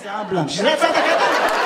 איזה אבלם. שזה יצא את הקטע?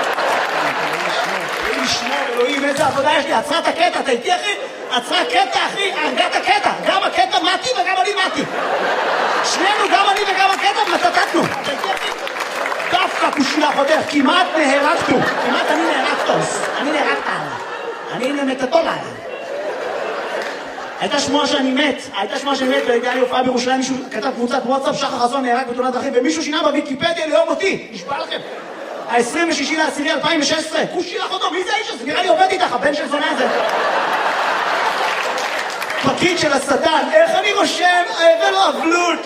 אלוהים ישמור, אלוהים, איזה עבודה יש לי. עצרה את הקטע, אתה איתי אחי? עצרה קטע אחי, הרגע את הקטע. גם הקטע מתי וגם אני מתי. שנינו, גם אני וגם הקטע, מצטטנו. אתה איתי אחי? דווקא קושייה חודר, כמעט נהרגתו. כמעט אני נהרגתוס. אני נהרגת עליו. אני נמתתו עליו. הייתה שמועה שאני מת, והייתה לי הופעה בירושלים, מישהו כתב קבוצת וואטסאפ, שחר חסון נהרג בתאונת דרכים, ומישהו שינה בוויקיפדיה ליום אותי, נשבע לכם. ה-26/10/2016, קושי לך אותו, מי זה האיש הזה? נראה לי עובד איתך, הבן של זונה הזה. פקיד של השטן, איך אני רושם? ולא אבלות.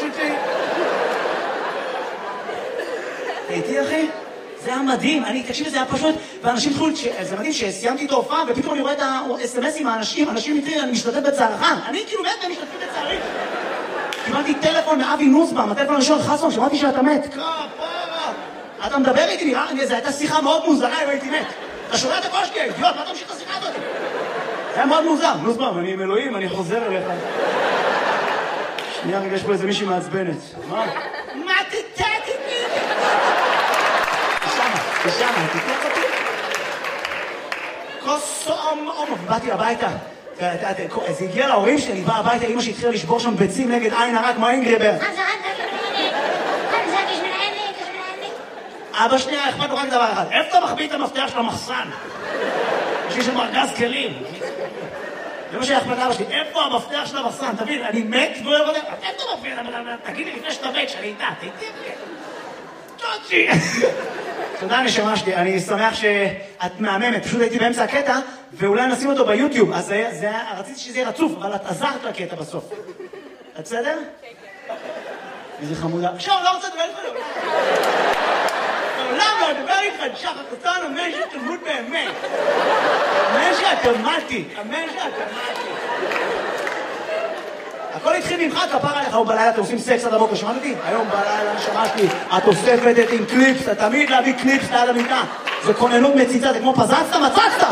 הייתי אחי? זה היה מדהים, תקשיב לזה, היה פשוט, ואנשים התחילו, זה מדהים שסיימתי את ההופעה, ופתאום אני רואה את ה-SMSים מהאנשים, אנשים מתחילים, אני משתתף בצערך, אני כאילו מת והם משתתפים בצערי. קיבלתי טלפון מאבי נוסבאום, הטלפון הראשון, חסון, שמעתי שאתה מת. כפרה, אתה מדבר איתי, נראה, זו הייתה שיחה מאוד מוזרה אם הייתי מת. אתה שומע את הקול שלי, אידיוט, מה אתה ממשיך את השיחה הזאת? זה היה מאוד מוזר, נוסבאום, אני עם אלוהים, אני חוזר אליך. שנייה רגע, יש פה איזה מישהי מעצבנת. מה? מה תתתי? תשמע, תתלך אותי. כוסום, באתי הביתה. זה הגיע להורים שלי, בא הביתה, אמא שהתחילה לשבור שם ביצים נגד עין הרק, מה אינגריבר? אבא שנייה, אכפת לו רק דבר אחד. איפה אתה מחביא את המפתח של המחסן? יש שם ארגז כלים. זה מה שאכפת לאבא שלי. איפה המפתח של המחסן? תבין, אני מת ואוהב אותם. איפה אתה מפתח? תגיד לי לפני שאתה מת, שאני איתה. תהייתי תוצ'י. תודה נשמה שלי, אני שמח שאת מהממת, פשוט הייתי באמצע הקטע, ואולי נשים אותו ביוטיוב, אז רציתי שזה יהיה רצוף, אבל את עזרת לקטע בסוף. את בסדר? איזה חמודה. עכשיו, לא רוצה לדבר איתך. לעולם לא לדבר איתך, שחר חסון, אמן שתלמוד באמת. אמן שאתמתי, אמן שאתמתי. הכל התחיל ממך, כפר עליך, היום בלילה אתם עושים סקס עד הבוקר, שמעת אותי? היום בלילה שמעתי, את אוספת את עם קליפס, אתה תמיד להביא קליפס ליד המיטה. זה כוננות מציצה, זה כמו פזצת, מצצת!